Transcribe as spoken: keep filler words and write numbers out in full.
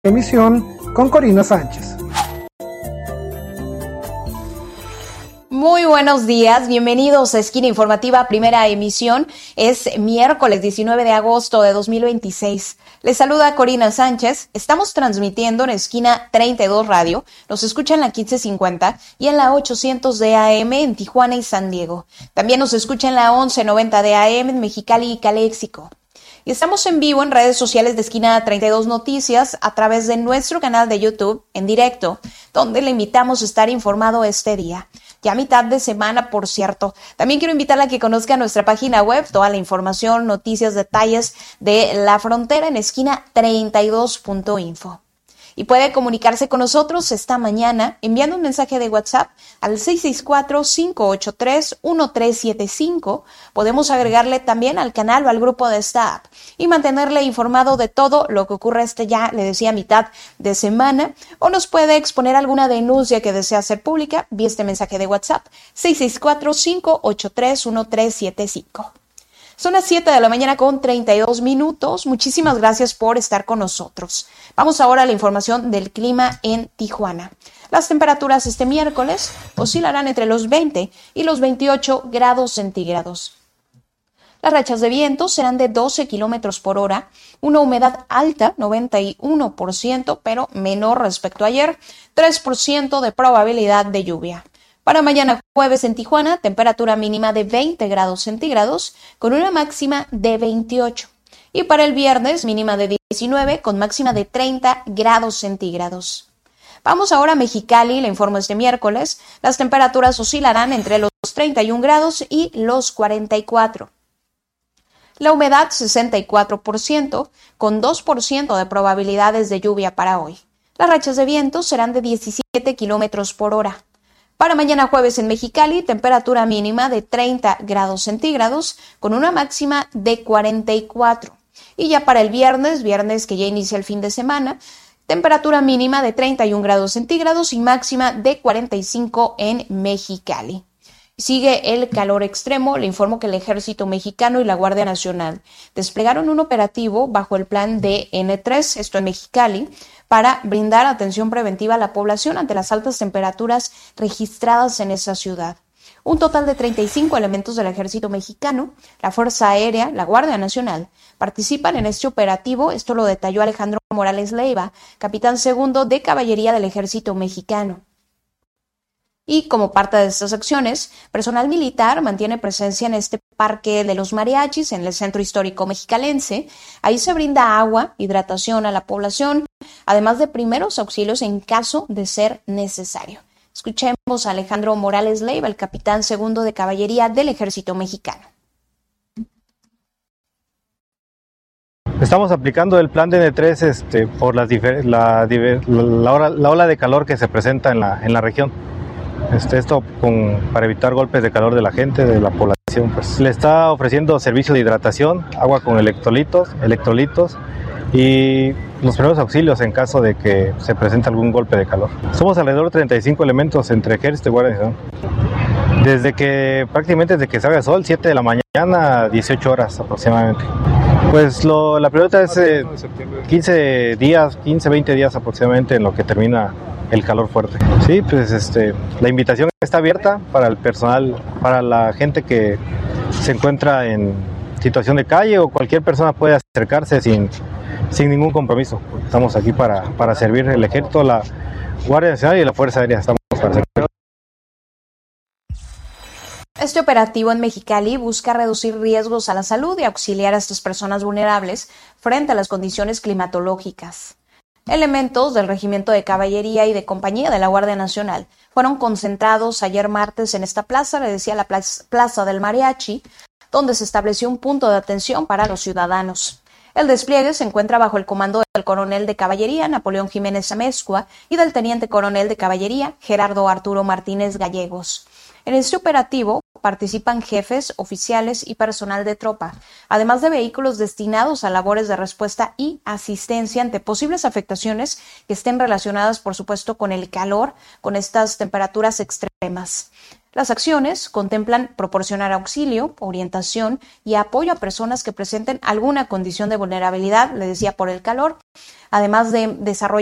Emisión con Corina Sánchez. Muy buenos días, bienvenidos a Esquina Informativa, primera emisión. Es miércoles diecinueve de agosto de dos mil veintiséis. Les saluda Corina Sánchez. Estamos transmitiendo en Esquina treinta y dos Radio. Nos escucha en la quince cincuenta y en la ochocientos de A M en Tijuana y San Diego. También nos escucha en la once noventa de A M en Mexicali y Caléxico. Y estamos en vivo en redes sociales de Esquina treinta y dos Noticias a través de nuestro canal de YouTube en directo, donde le invitamos a estar informado este día. Ya mitad de semana, por cierto. También quiero invitarla a que conozca nuestra página web, toda la información, noticias, detalles de la frontera en esquina treinta y dos punto info. Y puede comunicarse con nosotros esta mañana enviando un mensaje de WhatsApp al seis seis cuatro, cinco ocho tres, uno tres siete cinco. Podemos agregarle también al canal o al grupo de esta app y mantenerle informado de todo lo que ocurre este ya, le decía, mitad de semana. O nos puede exponer alguna denuncia que desea hacer pública vía este mensaje de WhatsApp seis seis cuatro, cinco ocho tres, uno tres siete cinco. Son las siete de la mañana con treinta y dos minutos. Muchísimas gracias por estar con nosotros. Vamos ahora a la información del clima en Tijuana. Las temperaturas este miércoles oscilarán entre los veinte y los veintiocho grados centígrados. Las rachas de viento serán de doce kilómetros por hora, una humedad alta, noventa y uno por ciento, pero menor respecto a ayer, tres por ciento de probabilidad de lluvia. Para mañana jueves en Tijuana, temperatura mínima de veinte grados centígrados con una máxima de veintiocho. Y para el viernes, mínima de diecinueve con máxima de treinta grados centígrados. Vamos ahora a Mexicali, le informo este miércoles. Las temperaturas oscilarán entre los treinta y un grados y los cuarenta y cuatro. La humedad sesenta y cuatro por ciento con dos por ciento de probabilidades de lluvia para hoy. Las rachas de viento serán de diecisiete kilómetros por hora. Para mañana jueves en Mexicali, temperatura mínima de treinta grados centígrados con una máxima de cuarenta y cuatro. Y ya para el viernes, viernes que ya inicia el fin de semana, temperatura mínima de treinta y un grados centígrados y máxima de cuarenta y cinco en Mexicali. Sigue el calor extremo. Le informo que el Ejército Mexicano y la Guardia Nacional desplegaron un operativo bajo el plan D N tres, esto en Mexicali, para brindar atención preventiva a la población ante las altas temperaturas registradas en esa ciudad. Un total de treinta y cinco elementos del Ejército Mexicano, la Fuerza Aérea, la Guardia Nacional, participan en este operativo. Esto lo detalló Alejandro Morales Leiva, capitán segundo de Caballería del Ejército Mexicano. Y como parte de estas acciones, personal militar mantiene presencia en este Parque de los Mariachis, en el Centro Histórico Mexicalense. Ahí se brinda agua, hidratación a la población, además de primeros auxilios en caso de ser necesario. Escuchemos a Alejandro Morales Leiva, el capitán segundo de Caballería del Ejército Mexicano. Estamos aplicando el plan D N tres este, por las difer- la, diver- la, hora, la ola de calor que se presenta en la, en la región. Este, esto con, para evitar golpes de calor de la gente, de la población. Pues le está ofreciendo servicio de hidratación, agua con electrolitos, electrolitos y los primeros auxilios en caso de que se presente algún golpe de calor. Somos alrededor de treinta y cinco elementos entre ejército y guardia nacional. Desde que, prácticamente desde que salga el sol, siete de la mañana, dieciocho horas aproximadamente. Pues lo, la prioridad es eh, quince días, quince, veinte días aproximadamente en lo que termina el calor fuerte. Sí, pues este, la invitación está abierta para el personal, para la gente que se encuentra en situación de calle o cualquier persona puede acercarse sin, sin ningún compromiso. Estamos aquí para, para servir el ejército, la Guardia Nacional y la Fuerza Aérea. Estamos para servir. Este operativo en Mexicali busca reducir riesgos a la salud y auxiliar a estas personas vulnerables frente a las condiciones climatológicas. Elementos del Regimiento de Caballería y de Compañía de la Guardia Nacional fueron concentrados ayer martes en esta plaza, le decía la Plaza del Mariachi, donde se estableció un punto de atención para los ciudadanos. El despliegue se encuentra bajo el comando del coronel de Caballería, Napoleón Jiménez Amezcua, y del teniente coronel de Caballería, Gerardo Arturo Martínez Gallegos. En este operativo participan jefes, oficiales y personal de tropa, además de vehículos destinados a labores de respuesta y asistencia ante posibles afectaciones que estén relacionadas, por supuesto, con el calor, con estas temperaturas extremas. Las acciones contemplan proporcionar auxilio, orientación y apoyo a personas que presenten alguna condición de vulnerabilidad, le decía, por el calor, además de desarrollar